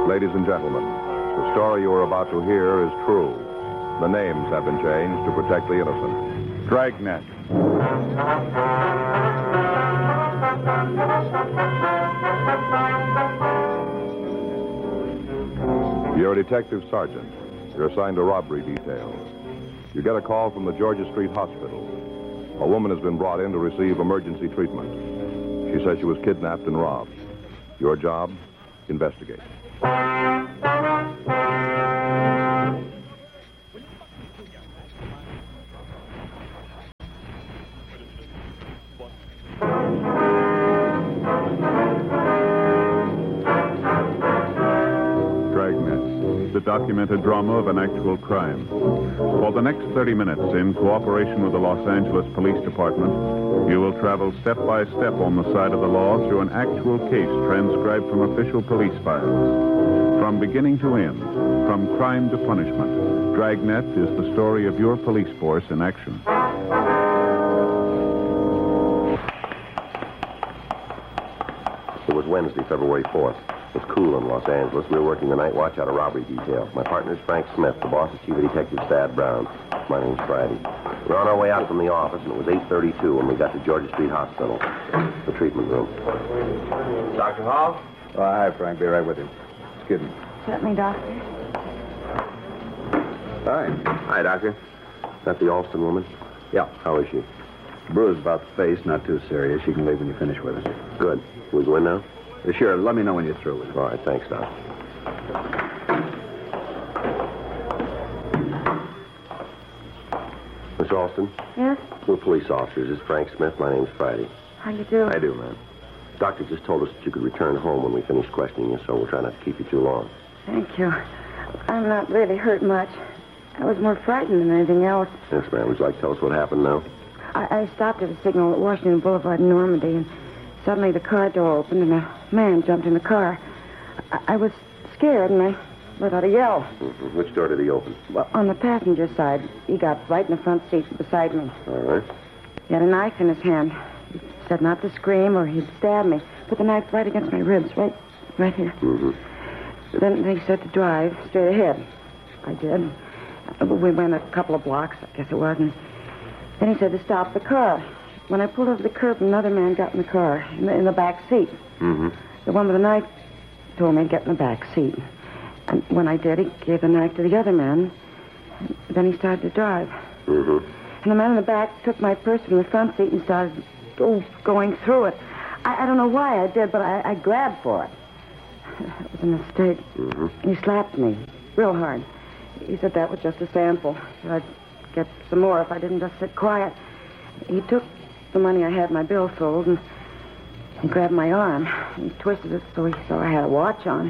Ladies and gentlemen, the story you are about to hear is true. The names have been changed to protect the innocent. Dragnet. You're a detective sergeant. You're assigned to robbery detail. You get a call from the Georgia Street Hospital. A woman has been brought in to receive emergency treatment. She says she was kidnapped and robbed. Your job? Investigate. Dragnet, the documented drama of an actual crime. For the next 30 minutes, in cooperation with the Los Angeles Police Department, you will travel step by step on the side of the law through an actual case transcribed from official police files. From beginning to end, from crime to punishment, Dragnet is the story of your police force in action. It was Wednesday, February 4th. It was cool in Los Angeles. We were working the night watch out of robbery detail. My partner's Frank Smith. The boss is Chief of Detectives Thad Brown. My name's Friday. We were on our way out from the office, and it was 8:32 when we got to Georgia Street Hospital, the treatment room. Dr. Hall? Oh, hi, Frank. Be right with you. Excuse me. Certainly, Doctor. Hi. Hi, Doctor. Is that the Alston woman? Yeah. How is she? Bruise about the face, not too serious. You can leave when you finish with her. Good. Can we go in now? Sure, let me know when you're through with it. All right, thanks, Doc. Miss Alston? Yes? We're police officers. This is Frank Smith. My name's Friday. How you do? I do, ma'am. Doctor just told us that you could return home when we finish questioning you, so we'll try not to keep you too long. Thank you. I'm not really hurt much. I was more frightened than anything else. Yes, ma'am. Would you like to tell us what happened now? I stopped at a signal at Washington Boulevard in Normandy, and suddenly the car door opened, and a man jumped in the car. I was scared, and I let out a yell. Mm-hmm. Which door did he open? Well, on the passenger side. He got right in the front seat beside me. All right. He had a knife in his hand. He said not to scream or he'd stab me. Put the knife right against my ribs, right here. Mm-hmm. Then he said to drive straight ahead. I did. We went a couple of blocks, I guess it was, and then he said to stop the car. When I pulled over the curb, another man got in the car, in the back seat. Mm-hmm. The one with the knife told me to get in the back seat. And when I did, he gave the knife to the other man. Then he started to drive. Mm-hmm. And the man in the back took my purse from the front seat and started going through it. I don't know why I did, but I grabbed for it. It was a mistake. Mm-hmm. He slapped me real hard. He said that was just a sample. I'd get some more if I didn't just sit quiet. He took the money I had in my billfold and he grabbed my arm. He twisted it so he saw I had a watch on.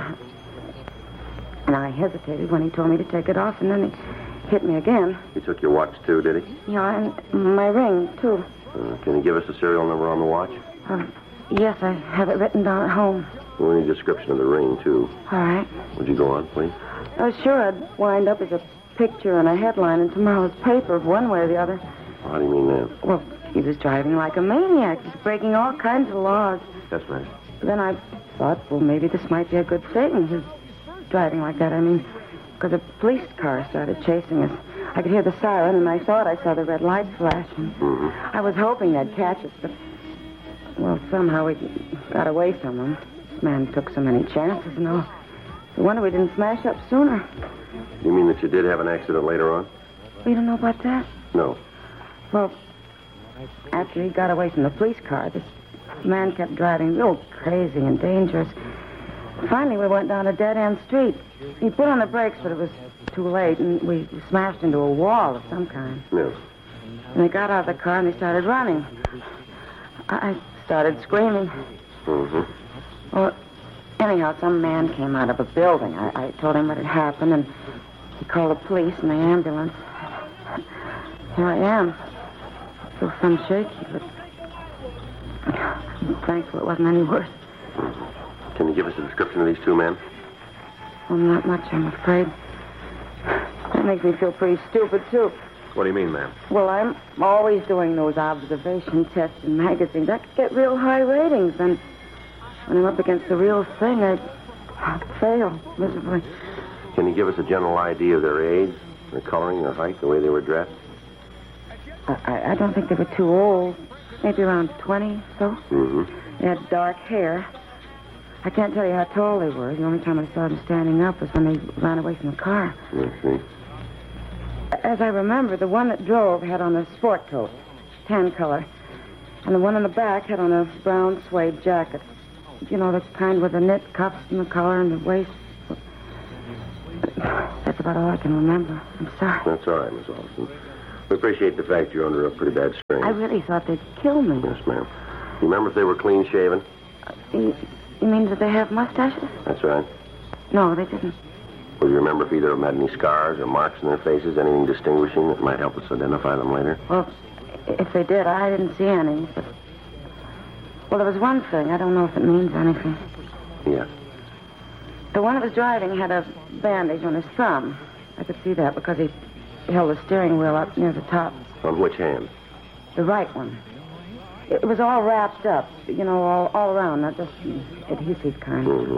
And I hesitated when he told me to take it off, and then he hit me again. He took your watch, too, did he? Yeah, and my ring, too. Can you give us the serial number on the watch? Yes, I have it written down at home. We need a description of the ring, too. All right. Would you go on, please? I was sure I'd wind up as a picture and a headline in tomorrow's paper, one way or the other. How do you mean that? Well, he was driving like a maniac, just breaking all kinds of laws. That's right. Then I thought, well, maybe this might be a good thing, his driving like that. I mean, because a police car started chasing us. I could hear the siren, and I thought I saw the red lights flashing. Mm-hmm. I was hoping they'd catch us, but, well, somehow we got away from them. This man took so many chances, and all. No wonder we didn't smash up sooner. You mean that you did have an accident later on? You don't know about that? No. Well, after he got away from the police car, this man kept driving real crazy and dangerous. Finally, we went down a dead-end street. He put on the brakes, but it was too late, and we smashed into a wall of some kind. Yes. And they got out of the car, and they started running. I started screaming. Mm-hmm. Well, anyhow, some man came out of a building. I told him what had happened, and he called the police and the ambulance. Here I am. I feel some shaky, but I'm thankful it wasn't any worse. Can you give us a description of these two men? Well, not much, I'm afraid. That makes me feel pretty stupid, too. What do you mean, ma'am? Well, I'm always doing those observation tests in magazines. I could get real high ratings, and when I'm up against the real thing, I Failed, miserably. Can you give us a general idea of their age, their coloring, their height, the way they were dressed? I don't think they were too old. Maybe around 20 or so. Mm-hmm. They had dark hair. I can't tell you how tall they were. The only time I saw them standing up was when they ran away from the car. I see. As I remember, the one that drove had on a sport coat, tan color. And the one in the back had on a brown suede jacket. You know, the kind with the knit cuffs and the collar and the waist. That's about all I can remember. I'm sorry. That's all right, Miss Alston. We appreciate the fact you're under a pretty bad strain. I really thought they'd kill me. Yes, ma'am. You remember if they were clean-shaven? You mean that they have mustaches? That's right. No, they didn't. Well, you remember if either of them had any scars or marks in their faces, anything distinguishing that might help us identify them later? Well, if they did, I didn't see any. But... Well, there was one thing. I don't know if it means anything. Yes. The one that was driving had a bandage on his thumb. I could see that because he held the steering wheel up near the top. On which hand? The right one. It was all wrapped up, you know, all around, not just adhesive kind. Mm-hmm.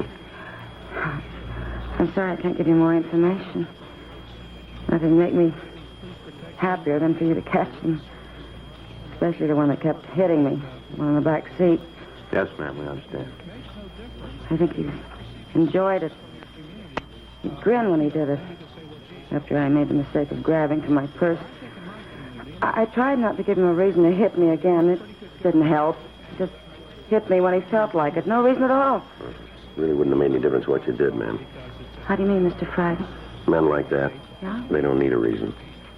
I'm sorry I can't give you more information. Nothing make me happier than for you to catch them. Especially the one that kept hitting me, the one in the back seat. Yes, ma'am, we understand. I think he enjoyed it. He grinned when he did it. After I made the mistake of grabbing for my purse. I tried not to give him a reason to hit me again. It didn't help. He just hit me when he felt like it. No reason at all. Really wouldn't have made any difference what you did, ma'am. How do you mean, Mr. Friday? Men like that, Yeah? they don't need a reason.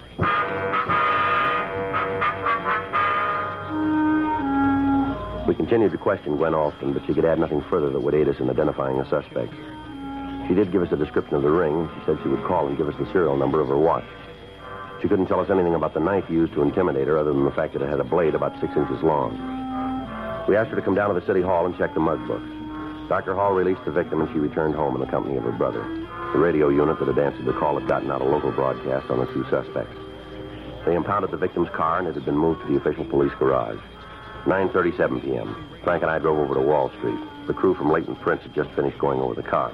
We continued to question Gwen Alston, but she could add nothing further that would aid us in identifying the suspects. She did give us a description of the ring. She said she would call and give us the serial number of her watch. She couldn't tell us anything about the knife used to intimidate her other than the fact that it had a blade about 6 inches long. We asked her to come down to the city hall and check the mug books. Dr. Hall released the victim and she returned home in the company of her brother. The radio unit that had answered the call had gotten out a local broadcast on the 2 suspects. They impounded the victim's car and it had been moved to the official police garage. 9:37 p.m. Frank and I drove over to Wall Street. The crew from Leighton Prince had just finished going over the car.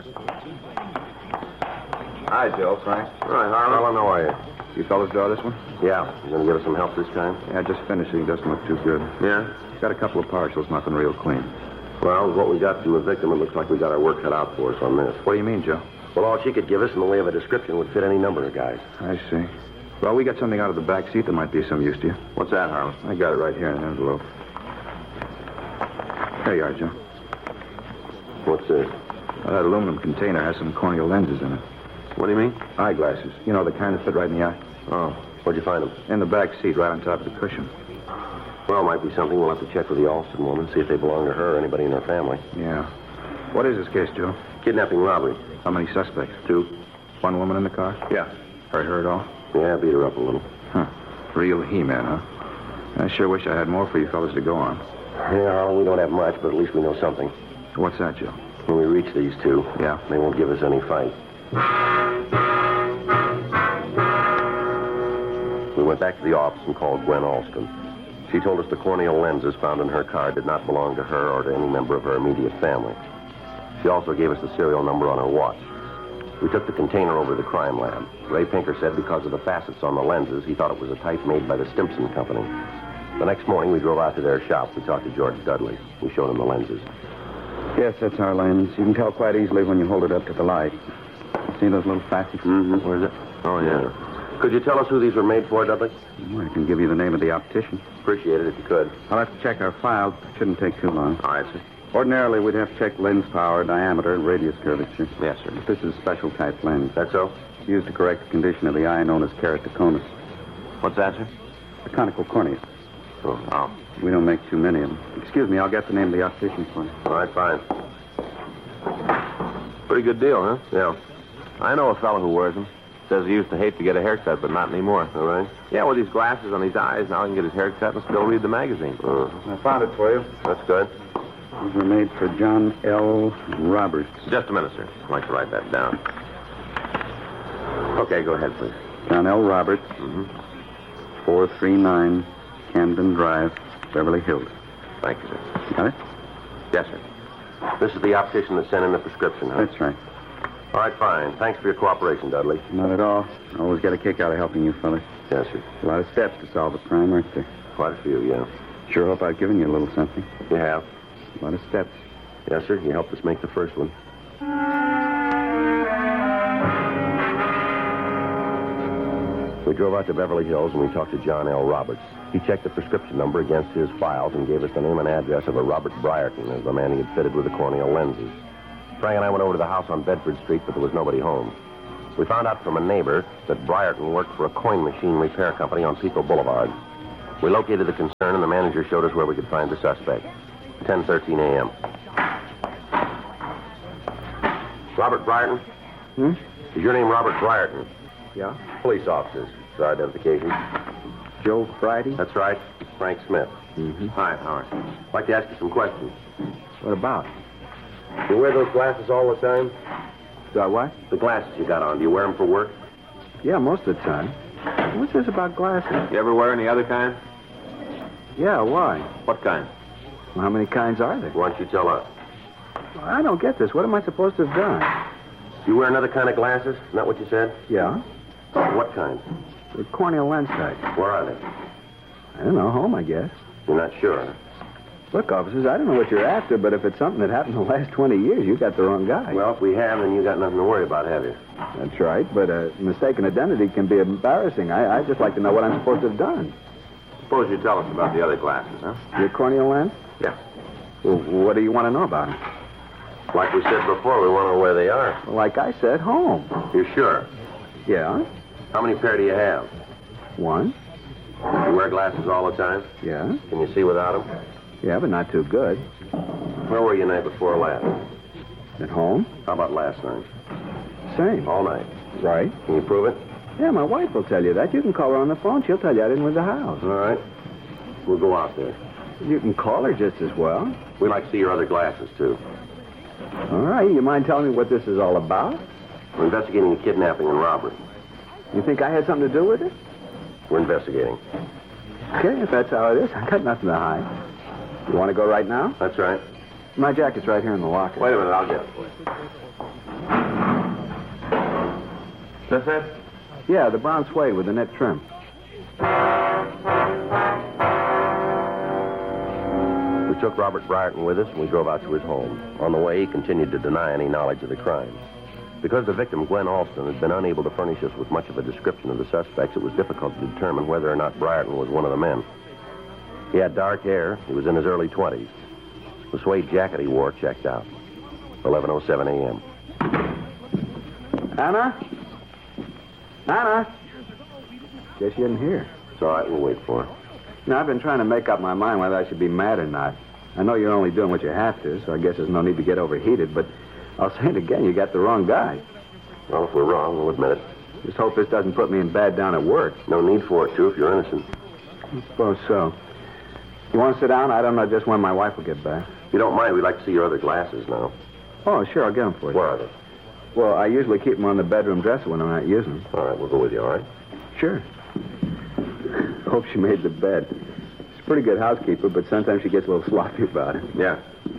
Hi, Joe, Frank. All right, Harlan, how are you? You fellas draw this one? Yeah. You going to give us some help this time? Yeah, just finishing. Doesn't look too good. Yeah? Got a couple of partials, nothing real clean. Well, what we got from the victim, it looks like we got our work cut out for us on this. What do you mean, Joe? Well, all she could give us in the way of a description would fit any number of guys. I see. Well, we got something out of the back seat that might be of some use to you. What's that, Harlan? I got it right here in an envelope. There you are, Joe. What's this? Well, that aluminum container has some corneal lenses in it. What do you mean? Eyeglasses. You know, the kind that fit right in the eye. Oh, where'd you find them? In the back seat, right on top of the cushion. Well, it might be something we'll have to check with the Alston woman, see if they belong to her or anybody in her family. Yeah. What is this case, Joe? Kidnapping robbery. How many suspects? 2. One woman in the car? Yeah. Hurt her at all? Yeah, beat her up a little. Huh. Real He-Man, huh? I sure wish I had more for you fellas to go on. Yeah, Harlan, we don't have much, but at least we know something. So what's that, Joe? When we reach these 2, Yeah. they won't give us any fight. We went back to the office and called Gwen Alston. She told us the corneal lenses found in her car did not belong to her or to any member of her immediate family. She also gave us the serial number on her watch. We took the container over to the crime lab. Ray Pinker said because of the facets on the lenses, he thought it was a type made by the Stimson Company. The next morning, we drove out to their shop. We talked to George Dudley. We showed him the lenses. Yes, that's our lens. You can tell quite easily when you hold it up to the light. See those little facets? Mm-hmm. Where is it? Oh, yeah. Could you tell us who these were made for, Dudley? I can give you the name of the optician. Appreciate it if you could. I'll have to check our files. Shouldn't take too long. All right, sir. Ordinarily, we'd have to check lens power, diameter, and radius curvature. Yes, sir. But this is a special type lens. That so? Used to correct the condition of the eye known as keratoconus. What's that, sir? A conical cornea. Oh. We don't make too many of them. Excuse me, I'll get the name of the optician for you. All right, fine. Pretty good deal, huh? Yeah. I know a fellow who wears them. Says he used to hate to get a haircut, but not anymore. All right. Yeah, with these glasses on his eyes, now he can get his haircut and still read the magazine. I found it for you. That's good. These were made for John L. Roberts. Just a minute, sir. I'd like to write that down. Okay, go ahead, please. John L. Roberts, 439 Camden Drive, Beverly Hills. Thank you, sir. Got it? Yes, sir. This is the optician that sent in the prescription, huh? That's right. All right, fine. Thanks for your cooperation, Dudley. Not at all. I always get a kick out of helping you fellas. Yes, sir. A lot of steps to solve a crime, aren't there? Quite a few, yeah. Sure hope I've given you a little something. You have? A lot of steps. Yes, sir. You helped us make the first one. We drove out to Beverly Hills and we talked to John L. Roberts. He checked the prescription number against his files and gave us the name and address of a Robert Brierton as the man he had fitted with the corneal lenses. Frank and I went over to the house on Bedford Street, but there was nobody home. We found out from a neighbor that Brierton worked for a coin machine repair company on Pico Boulevard. We located the concern and the manager showed us where we could find the suspect. 10:13 a.m. Robert Brierton? Is your name Robert Brierton? Yeah? Police officers. It's our identification. Joe Friday? That's right. Frank Smith. Mm-hmm. Hi, Howard. I'd like to ask you some questions. What about? Do you wear those glasses all the time? Do I what? The glasses you got on, do you wear them for work? Yeah, most of the time. What's this about glasses? You ever wear any other kind? Yeah, why? What kind? Well, how many kinds are there? Why don't you tell us? Well, I don't get this. What am I supposed to have done? You wear another kind of glasses? Isn't that what you said? Yeah? What kind? The corneal lens type. Where are they? I don't know, home, I guess. You're not sure, huh? Look, officers, I don't know what you're after, but if it's something that happened in the last 20 years, you got the wrong guy. Well, if we have, then you got nothing to worry about, have you? That's right, but mistaken identity can be embarrassing. I'd just like to know what I'm supposed to have done. Suppose you tell us about the other glasses, huh? Your corneal lens? Yeah. Well, what do you want to know about them? Like we said before, we want to know where they are. Well, like I said, home. You sure? Yeah? How many pair do you have? One? You wear glasses all the time? Yeah? Can you see without them? Yeah, but not too good. Where were you night before last? At home? How about last night? Same. All night. Right? Can you prove it? Yeah, my wife will tell you that. You can call her on the phone. She'll tell you I didn't leave the house. All right. We'll go out there. You can call her just as well. We'd like to see your other glasses, too. All right. You mind telling me what this is all about? We're investigating a kidnapping and robbery. You think I had something to do with it? We're investigating. Okay, if that's how it is, I got nothing to hide. You want to go right now? That's right. My jacket's right here in the locker. Wait a minute, I'll get it. That's it? Yeah, the brown suede with the net trim. We took Robert Brierton with us, and we drove out to his home. On the way, he continued to deny any knowledge of the crime. Because the victim, Gwen Alston, had been unable to furnish us with much of a description of the suspects, it was difficult to determine whether or not Brierton was one of the men. He had dark hair. He was in his early 20s. The suede jacket he wore checked out. 11:07 a.m. Anna? Anna? Guess you didn't hear. It's all right. We'll wait for her. Now, I've been trying to make up my mind whether I should be mad or not. I know you're only doing what you have to, so I guess there's no need to get overheated, but I'll say it again, you got the wrong guy. Well, if we're wrong, we'll admit it. Just hope this doesn't put me in bad down at work. No need for it, too, if you're innocent. I suppose so. You want to sit down? I don't know just when my wife will get back. If you don't mind, we'd like to see your other glasses now. Oh, sure, I'll get them for you. Where are they? Well, I usually keep them on the bedroom dresser when I'm not using them. All right, we'll go with you, all right? Sure. Hope she made the bed. She's a pretty good housekeeper, but sometimes she gets a little sloppy about it. Yeah.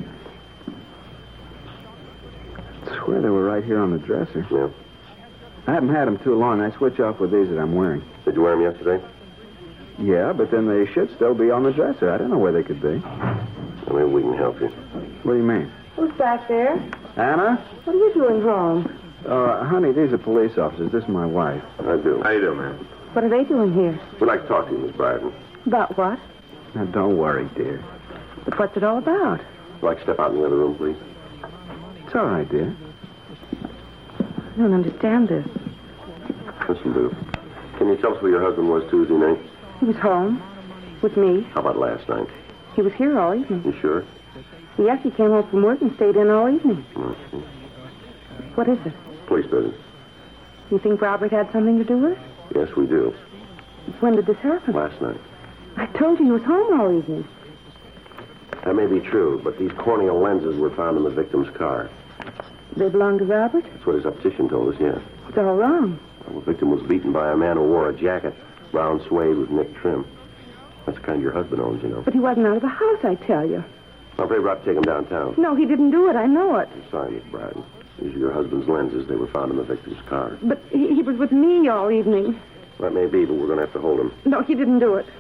I swear they were right here on the dresser. Yeah. I haven't had them too long. I switch off with these that I'm wearing. Did you wear them yesterday? Yeah, but then they should still be on the dresser. I don't know where they could be. Well, maybe we can help you. What do you mean? Who's back there? Anna? What are you doing home? Honey, these are police officers. This is my wife. I do. How you doing, man? What are they doing here? We'd like to talk to you, Miss Brierton. About what? Now, don't worry, dear. But what's it all about? Would you like to step out in the other room, please? It's all right, dear. I don't understand this. Listen, Boo. Can you tell us where your husband was Tuesday night? He was home with me. How about last night? He was here all evening. You sure? Yes, he came home from work and stayed in all evening. Mm-hmm. What is it? Police business. You think Robert had something to do with it? Yes, we do. When did this happen? Last night. I told you he was home all evening. That may be true, but these corneal lenses were found in the victim's car. They belong to Robert? That's what his optician told us, yes. It's all wrong. The victim was beaten by a man who wore a jacket, brown suede with knit trim. That's the kind your husband owns, you know. But he wasn't out of the house, I tell you. I'm afraid we'll have to take him downtown. No, he didn't do it. I know it. I'm sorry, Miss Bratton. These are your husband's lenses. They were found in the victim's car. But he was with me all evening. That may be, but we're going to have to hold him. No, he didn't do it.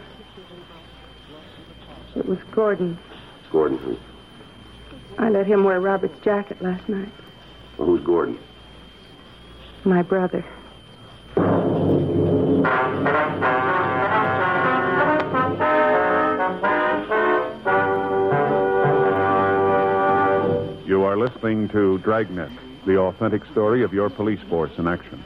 It was Gordon. Gordon, who? I let him wear Robert's jacket last night. Well, who's Gordon? My brother. You are listening to Dragnet, the authentic story of your police force in action.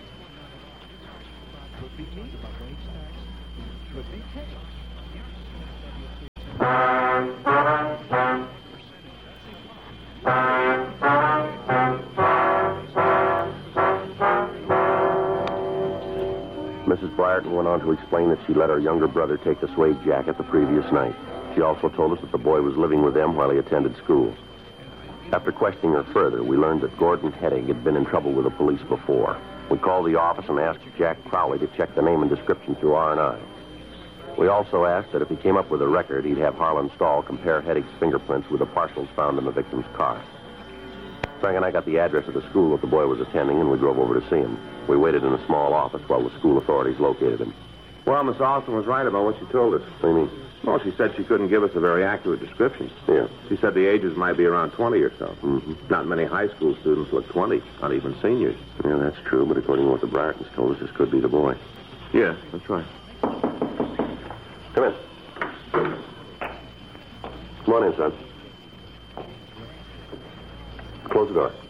Mrs. Briarton went on to explain that she let her younger brother take the suede jacket the previous night. She also told us that the boy was living with them while he attended school. After questioning her further, we learned that Gordon Hedding had been in trouble with the police before. We called the office and asked Jack Crowley to check the name and description through R&I. We also asked that if he came up with a record, he'd have Harlan Stahl compare Hedding's fingerprints with the parcels found in the victim's car. Frank and I got the address of the school that the boy was attending, and we drove over to see him. We waited in a small office while the school authorities located him. Well, Miss Austin was right about what she told us. What do you mean? Well, she said she couldn't give us a very accurate description. Yeah. She said the ages might be around 20 or so. Mm-hmm. Not many high school students look 20, not even seniors. Yeah, that's true, but according to what the Briartons told us, this could be the boy. Yeah, that's right. Come in. Come on in, son. Close the door.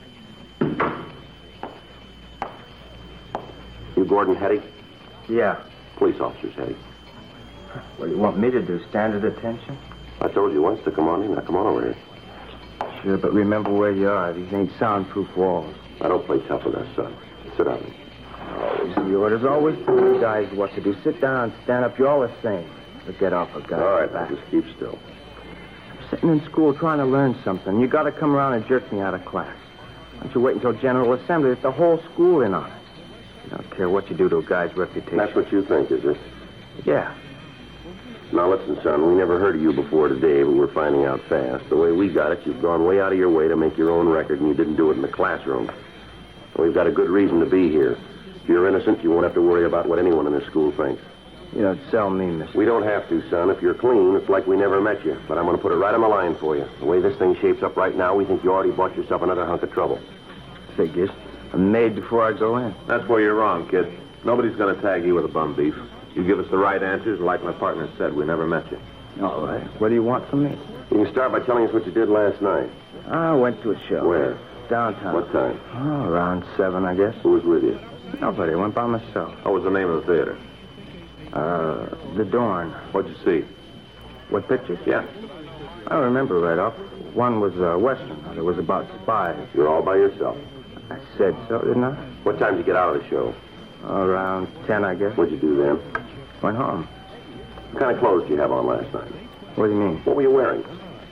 You Gordon Hedding? Yeah. Police officers, Hedding. What do you want me to do? Stand at attention? I told you once to come on in. Now come on over here. Sure, but remember where you are. These ain't soundproof walls. I don't play tough with us, son. Sit down. Always the orders. Always tell you guys what to do. Sit down, stand up. You're all the same. But get off a guy. All right, now just keep still. I'm sitting in school trying to learn something. You got to come around and jerk me out of class. Why don't you wait until General Assembly? It's the whole school in on it. You don't care what you do to a guy's reputation. That's what you think, is it? Yeah. Now, listen, son, we never heard of you before today, but we're finding out fast. The way we got it, you've gone way out of your way to make your own record, and you didn't do it in the classroom. We've got a good reason to be here. If you're innocent, you won't have to worry about what anyone in this school thinks. You don't sell me, mister. We don't have to, son. If you're clean, it's like we never met you. But I'm going to put it right on the line for you. The way this thing shapes up right now, we think you already bought yourself another hunk of trouble. Figures. I'm made before I go in. That's where you're wrong, kid. Nobody's going to tag you with a bum beef. You give us the right answers, and like my partner said, we never met you. All right. What do you want from me? You can start by telling us what you did last night. I went to a show. Where? Downtown. What time? Oh, around 7, I guess. Who was with you? Nobody. I went by myself. What was the name of the theater? The Dorn. What'd you see? What pictures? Yeah. I don't remember right off. One was Western. It was about spies. You're all by yourself. I said so, didn't I? What time did you get out of the show? Around 10, I guess. What'd you do then? Went home. What kind of clothes did you have on last night? What do you mean? What were you wearing?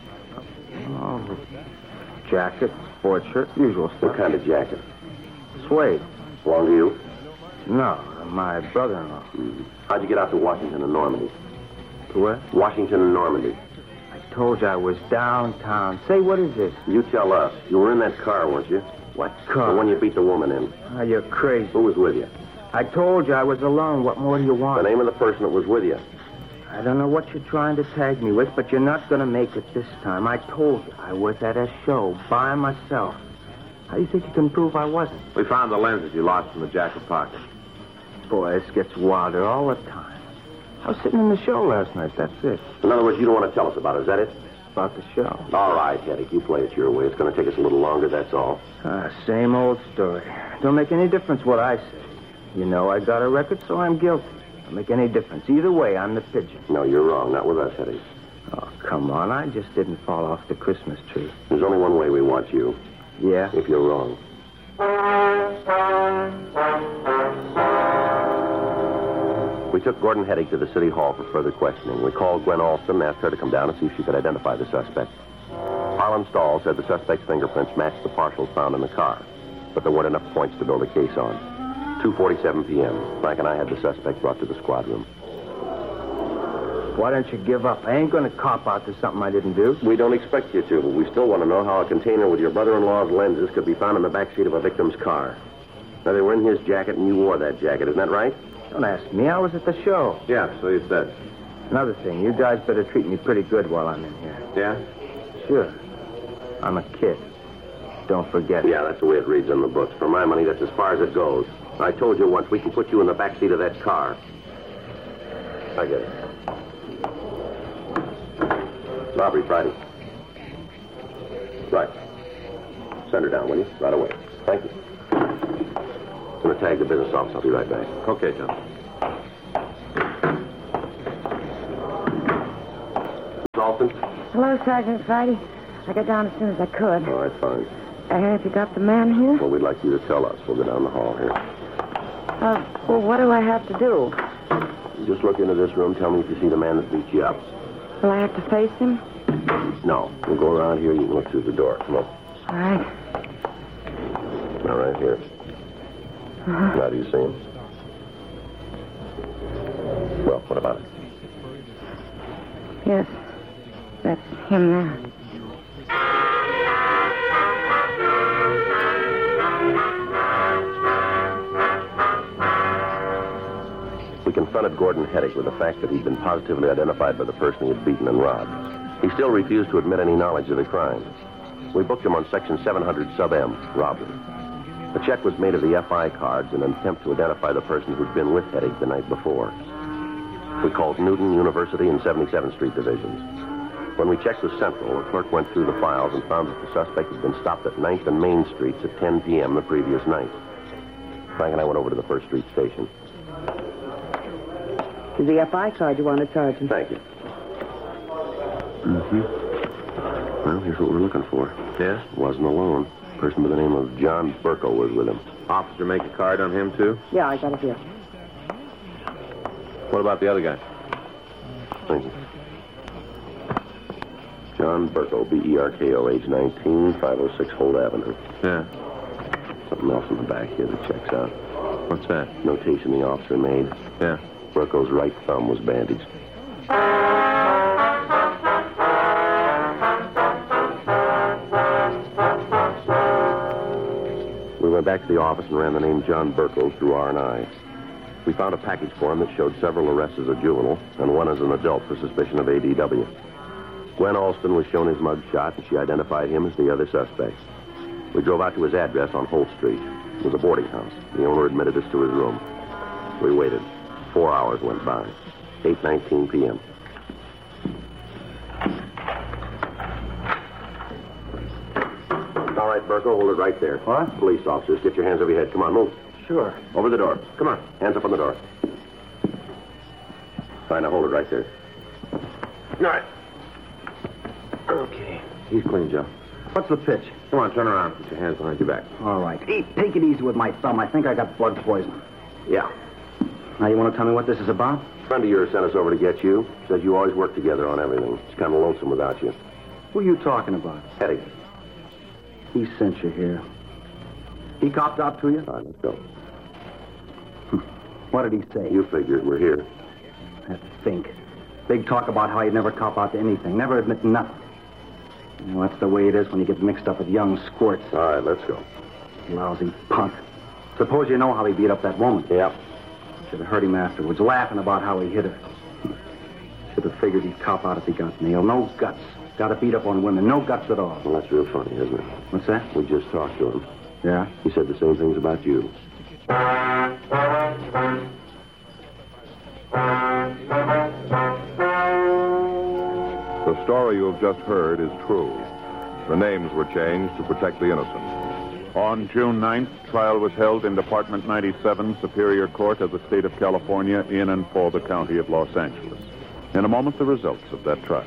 Oh, jacket, sports shirt, usual stuff. What kind of jacket? Suede. Belong to you? No, my brother-in-law. Mm-hmm. How'd you get out to Washington and Normandy? To where? Washington and Normandy. I told you I was downtown. Say, what is this? You tell us. You were in that car, weren't you? What car? The one you beat the woman in. Oh, you're crazy. Who was with you? I told you I was alone. What more do you want? The name of the person that was with you. I don't know what you're trying to tag me with, but you're not going to make it this time. I told you I was at a show by myself. How do you think you can prove I wasn't? We found the lenses you lost in the jacket pocket. Boy, this gets wilder all the time. I was sitting in the show last night, that's it. In other words, you don't want to tell us about it, is that it? About the show. All right, Hedding, you play it your way. It's going to take us a little longer, that's all. Same old story. Don't make any difference what I say. You know I got a record, so I'm guilty. Don't make any difference. Either way, I'm the pigeon. No, you're wrong. Not with us, Hedding. Oh, come on. I just didn't fall off the Christmas tree. There's only one way we want you. Yeah? If you're wrong. We took Gordon Hedding to the city hall for further questioning. We called Gwen Alston and asked her to come down and see if she could identify the suspect. Harlan Stahl said the suspect's fingerprints matched the parcels found in the car, but there weren't enough points to build a case on. 2:47 p.m. Frank and I had the suspect brought to the squad room. Why don't you give up? I ain't going to cop out to something I didn't do. We don't expect you to, but we still want to know how a container with your brother-in-law's lenses could be found in the backseat of a victim's car. Now, they were in his jacket, and you wore that jacket. Isn't that right? Don't ask me. I was at the show. Yeah, so you said. Another thing, you guys better treat me pretty good while I'm in here. Yeah? Sure. I'm a kid. Don't forget it. Yeah, that's the way it reads in the books. For my money, that's as far as it goes. I told you once, we can put you in the backseat of that car. I get it. Robbery Friday. Right. Send her down, will you? Right away. Thank you. I'm going to tag the business office. I'll be right back. Okay, John. Dalton? Hello, Sergeant Friday. I got down as soon as I could. All right, fine. Have you got the man here? Well, we'd like you to tell us. We'll go down the hall here. Well, what do I have to do? Just look into this room. Tell me if you see the man that beat you up. Will I have to face him? No. We'll go around here. You can look through the door. Come on. All right. Now, right here. Now, do you see him? Well, what about it? Yes. That's him there. We confronted Gordon Heddick with the fact that he'd been positively identified by the person he had beaten and robbed. He still refused to admit any knowledge of the crime. We booked him on Section 700 Sub-M, robbery. A check was made of the FI cards in an attempt to identify the person who'd been with Heddick the night before. We called Newton, University, and 77th Street divisions. When we checked with Central, a clerk went through the files and found that the suspect had been stopped at 9th and Main Streets at 10 p.m. the previous night. Frank and I went over to the First Street station. Is the FI card you wanted, Sergeant? Thank you. Mm-hmm. Well, here's what we're looking for. Yes? Wasn't alone. A person by the name of John Burko was with him. Officer make a card on him, too? Yeah, I got it here. What about the other guy? Thank you. John Burko, B-E-R-K-O, age 19, 506 Holt Avenue. Yeah. Something else in the back here that checks out. What's that? Notation the officer made. Yeah. Burko's right thumb was bandaged. We went back to the office and ran the name John Burko through R&I. We found a package for him that showed several arrests as a juvenile and one as an adult for suspicion of ADW. Gwen Alston was shown his mug shot, and she identified him as the other suspect. We drove out to his address on Holt Street. It was a boarding house. The owner admitted us to his room. We waited. 4 hours went by. 8:19 p.m. All right, Burko, hold it right there. What? Police officers, get your hands over your head. Come on, move. Sure. Over the door. Come on. Hands up on the door. Fine, now hold it right there. All right. Okay. He's clean, Joe. What's the pitch? Come on, turn around. Put your hands behind your back. All right. Take it easy with my thumb. I think I got blood poison. Yeah. Now, you want to tell me what this is about? A friend of yours sent us over to get you. Says you always work together on everything. It's kind of lonesome without you. Who are you talking about? Heddick. He sent you here. He copped out to you? All right, let's go. What did he say? You figured we're here. That think. Big talk about how he'd never cop out to anything. Never admit nothing. You know, that's the way it is when you get mixed up with young squirts. All right, let's go. Lousy punk. Suppose you know how he beat up that woman. Yep. Should have heard him afterwards, laughing about how he hit her. Should have figured he'd cop out if he got nailed. No guts. Got to beat up on women. No guts at all. Well, that's real funny, isn't it? What's that? We just talked to him. Yeah? He said the same things about you. The story you have just heard is true. The names were changed to protect the innocent. On June 9th, trial was held in Department 97, Superior Court of the State of California, in and for the County of Los Angeles. In a moment, the results of that trial.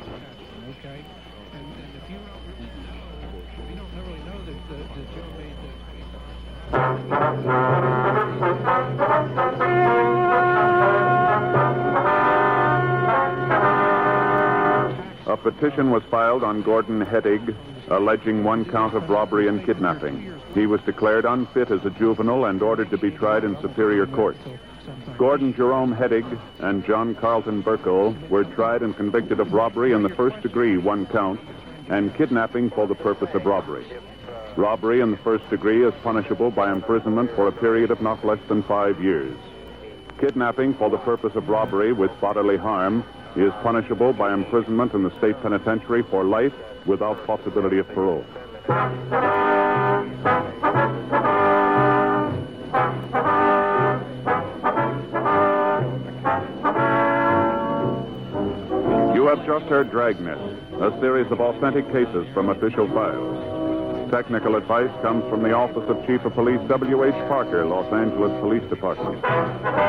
A petition was filed on Gordon Heddick, alleging one count of robbery and kidnapping. He was declared unfit as a juvenile and ordered to be tried in Superior Court. Gordon Jerome Hedig and John Carlton Burkle were tried and convicted of robbery in the first degree, 1 count, and kidnapping for the purpose of robbery. Robbery in the first degree is punishable by imprisonment for a period of not less than 5 years. Kidnapping for the purpose of robbery with bodily harm is punishable by imprisonment in the state penitentiary for life without possibility of parole. You have just heard Dragnet, a series of authentic cases from official files. Technical advice comes from the Office of Chief of Police W.H. Parker, Los Angeles Police Department.